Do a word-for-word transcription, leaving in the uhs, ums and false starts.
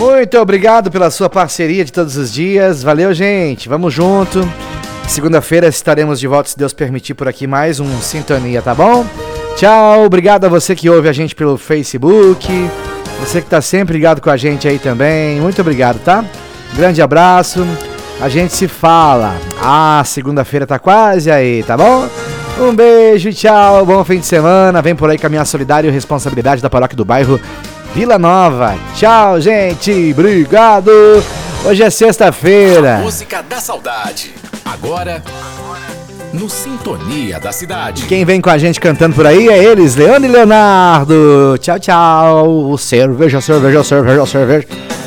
Muito obrigado pela sua parceria de todos os dias. Valeu, gente. Vamos junto. Segunda-feira estaremos de volta, se Deus permitir, por aqui mais um Sintonia, tá bom? Tchau. Obrigado a você que ouve a gente pelo Facebook. Você que tá sempre ligado com a gente aí também. Muito obrigado, tá? Grande abraço. A gente se fala. Ah, segunda-feira tá quase aí, tá bom? Um beijo, tchau. Bom fim de semana. Vem por aí caminhar solidário e responsabilidade da paróquia do bairro Vila Nova. Tchau, gente. Obrigado. Hoje é sexta-feira. Música da Saudade. Agora, no Sintonia da Cidade. Quem vem com a gente cantando por aí é eles, Leandro e Leonardo. Tchau, tchau. Cerveja, cerveja, cerveja, cerveja.